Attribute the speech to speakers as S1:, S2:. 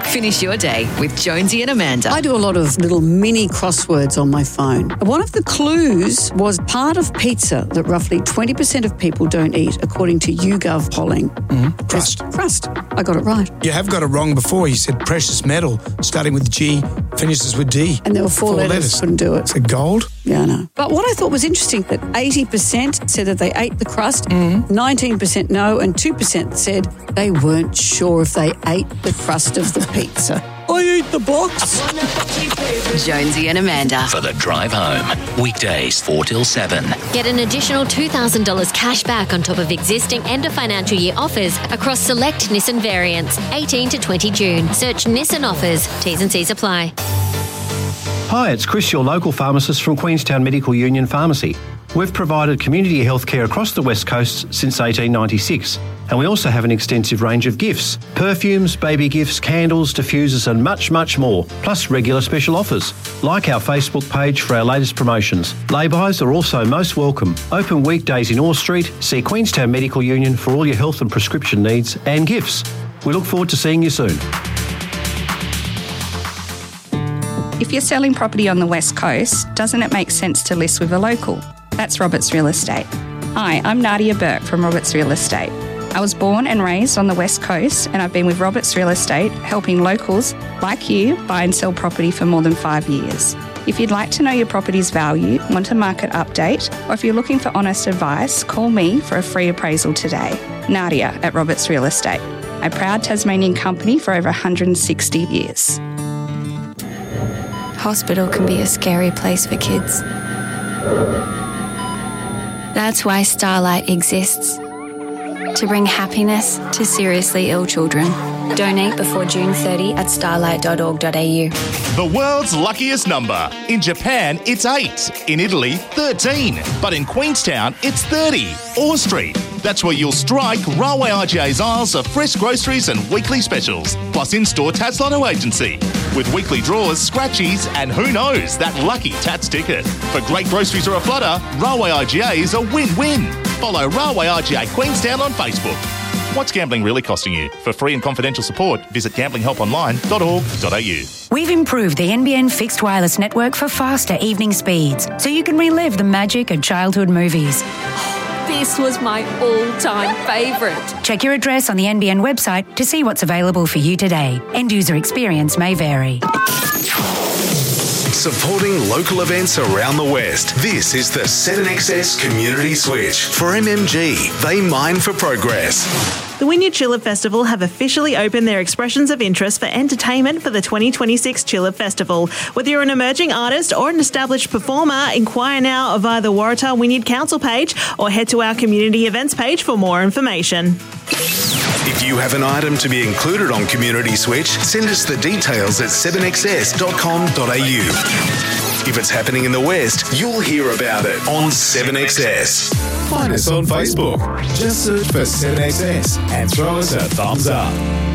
S1: Finish your day with Jonesy and Amanda.
S2: I do a lot of little mini crosswords on my phone. One of the clues was part of pizza that roughly 20% of people don't eat, according to YouGov polling.
S3: Crust.
S2: Crust. I got it right.
S3: You have got it wrong before. You said precious metal, starting with G, finishes with D.
S2: And there were four letters. Couldn't do it.
S3: Is it gold?
S2: Yeah, I know. But what I thought was interesting, that 80% said that they ate the crust, 19% no, and 2% said they weren't sure if they ate the crust of the pizza. I eat the box.
S1: Jonesy and Amanda.
S4: For the drive home. Weekdays 4 till 7.
S5: Get an additional $2,000 cash back on top of existing end of financial year offers across select Nissan variants, 18 to 20 June. Search Nissan offers. T's and C's apply.
S6: Hi, it's Chris, your local pharmacist from Queenstown Medical Union Pharmacy. We've provided community health care across the West Coast since 1896, and we also have an extensive range of gifts: perfumes, baby gifts, candles, diffusers and much, much more, plus regular special offers. Like our Facebook page for our latest promotions. Lay-bys are also most welcome. Open weekdays in Orr Street. See Queenstown Medical Union for all your health and prescription needs and gifts. We look forward to seeing you soon.
S7: If you're selling property on the West Coast, doesn't it make sense to list with a local? That's Roberts Real Estate. Hi, I'm Nadia Burke from Roberts Real Estate. I was born and raised on the West Coast, and I've been with Roberts Real Estate helping locals like you buy and sell property for more than 5 years. If you'd like to know your property's value, want a market update, or if you're looking for honest advice, call me for a free appraisal today. Nadia at Roberts Real Estate, a proud Tasmanian company for over 160 years.
S8: Hospital can be a scary place for kids. That's why Starlight exists, to bring happiness to seriously ill children. Donate before June 30 at starlight.org.au.
S9: The world's luckiest number. In Japan, it's 8. In Italy, 13. But in Queenstown, it's 30. Orr Street. That's where you'll strike Railway IGA's aisles of fresh groceries and weekly specials, plus in-store Tats Lotto agency, with weekly draws, scratchies, and who knows, that lucky Tats ticket. For great groceries or a flutter, Railway IGA is a win-win. Follow Railway IGA Queenstown on Facebook. What's gambling really costing you? For free and confidential support, visit gamblinghelponline.org.au.
S10: We've improved the NBN fixed wireless network for faster evening speeds, so you can relive the magic of childhood movies.
S11: This was my all-time favourite.
S10: Check your address on the NBN website to see what's available for you today. End user experience may vary.
S12: Supporting local events around the West. This is the 7XS Community Switch. For MMG, they mine for progress.
S13: The Wynyard Chillip Festival have officially opened their expressions of interest for entertainment for the 2026 Chillip Festival. Whether you're an emerging artist or an established performer, inquire now via the Waratah Wynyard Council page or head to our community events page for more information.
S12: If you have an item to be included on Community Switch, send us the details at 7xs.com.au. If it's happening in the West, you'll hear about it on 7XS.
S14: Find us on Facebook. Just search for 7XS and throw us a thumbs up.